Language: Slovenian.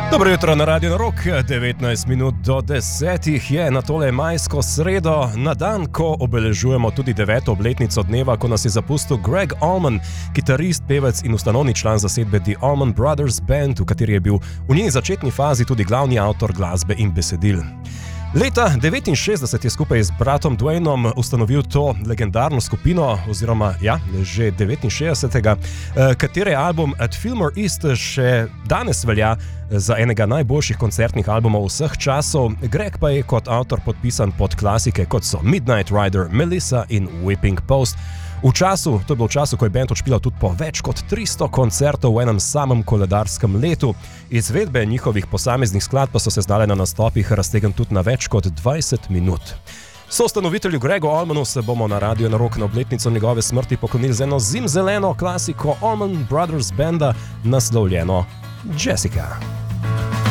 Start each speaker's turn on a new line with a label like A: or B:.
A: Dobro jutro na Radio na Rock, 19 minut do 10 je na tole majsko sredo, na dan, ko obeležujemo tudi 9. obletnico dneva, ko nas je zapustil Greg Allman, kitarist, pevec in ustanovni član zasedbe The Allman Brothers Band, v kateri je bil v njeni začetni fazi tudi glavni avtor glasbe in besedil. Leta 1969 je skupaj z bratom Dwaynom ustanovil to legendarno skupino, oziroma že 69. Katere album At Fillmore East še danes velja za enega najboljših koncertnih albumov vseh časov. Greg pa je kot avtor podpisan pod klasike, kot so Midnight Rider, Melissa in Whipping Post. To je bilo v času, ko je band odšpilal tudi po več kot 300 koncertov v enem samem koledarskem letu. Izvedbe njihovih posameznih skladb pa so se zdale na nastopih raztegniti tudi na več kot 20 minut. Soustanovitelju Gregu Allmanu se bomo na Radio na Rock na obletnico njegove smrti poklonili z eno zimzeleno klasiko Allman Brothers Banda, naslovljeno Jessica.